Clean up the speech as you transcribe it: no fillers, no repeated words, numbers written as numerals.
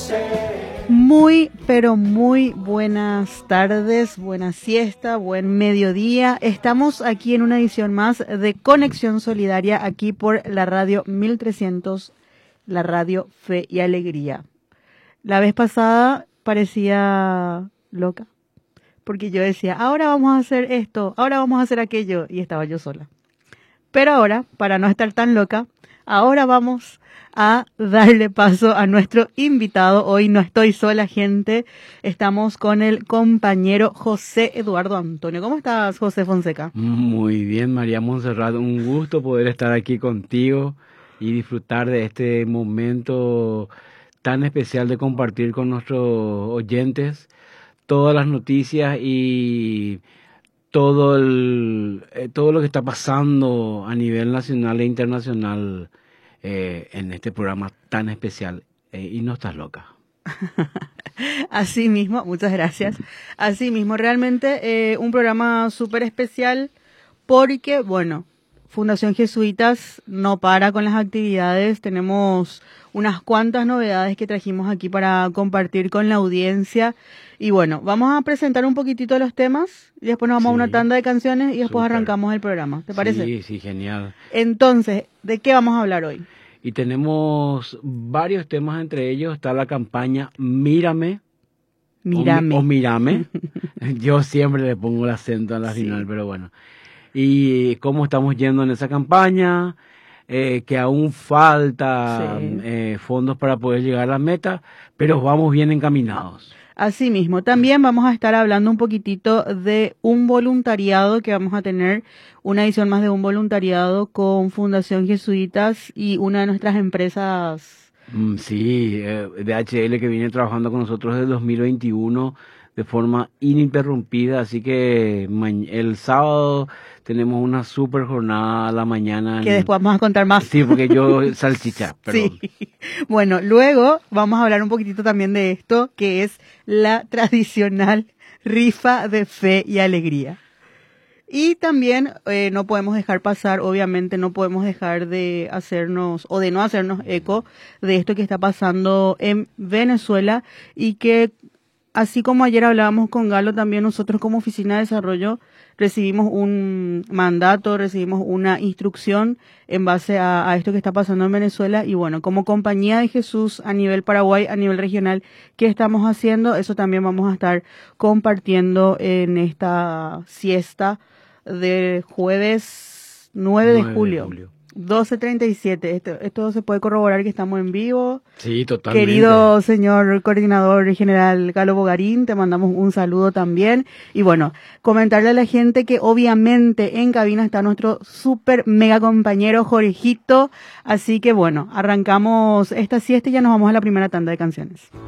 Muy, pero muy buenas tardes, buena siesta, buen mediodía. Estamos aquí en una edición más de Conexión Solidaria, aquí por la radio 1300, la radio Fe y Alegría. La vez pasada parecía loca, porque yo decía, ahora vamos a hacer esto, ahora vamos a hacer aquello, y estaba yo sola. Pero ahora, para no estar tan loca, ahora vamos a darle paso a nuestro invitado. Hoy no estoy sola, gente. Estamos con el compañero José Eduardo Antonio. ¿Cómo estás, José Fonseca? Muy bien, María Montserrat. Un gusto poder estar aquí contigo y disfrutar de este momento tan especial de compartir con nuestros oyentes todas las noticias y todo lo que está pasando a nivel nacional e internacional en este programa tan especial. Y no estás loca. Así mismo, muchas gracias. Así mismo, realmente un programa súper especial porque, bueno, Fundación Jesuitas no para con las actividades. Tenemos unas cuantas novedades que trajimos aquí para compartir con la audiencia. Y bueno, vamos a presentar un poquitito los temas y después nos vamos a una tanda de canciones y después arrancamos el programa. ¿Te parece? Sí, genial. Entonces, ¿de qué vamos a hablar hoy? Y tenemos varios temas, entre ellos está la campaña Mírame. Mírame. O Mírame. Yo siempre le pongo el acento a la final, pero bueno. Y cómo estamos yendo en esa campaña, que aún falta fondos para poder llegar a la meta, pero vamos bien encaminados. Así mismo, también vamos a estar hablando un poquitito de un voluntariado que vamos a tener, una edición más de un voluntariado con Fundación Jesuitas y una de nuestras empresas. Sí, DHL, que viene trabajando con nosotros desde 2021 de forma ininterrumpida, así que el sábado tenemos una super jornada a la mañana. Que después vamos a contar más. Sí, porque yo salchicha, perdón. Sí. Bueno, luego vamos a hablar un poquitito también de esto, que es la tradicional rifa de fe y alegría. Y también no podemos dejar pasar, obviamente no podemos dejar de hacernos o de no hacernos eco de esto que está pasando en Venezuela y que así como ayer hablábamos con Galo, también nosotros como Oficina de Desarrollo recibimos un mandato, recibimos una instrucción en base a esto que está pasando en Venezuela. Y bueno, como Compañía de Jesús a nivel Paraguay, a nivel regional, ¿qué estamos haciendo? Eso también vamos a estar compartiendo en esta siesta de jueves 9 de julio. 12:37. Esto se puede corroborar que estamos en vivo. Sí, totalmente. Querido señor coordinador general Galo Bogarín, te mandamos un saludo también. Y bueno, comentarle a la gente que obviamente en cabina está nuestro super mega compañero Jorgito. Así que bueno, arrancamos esta siesta y ya nos vamos a la primera tanda de canciones.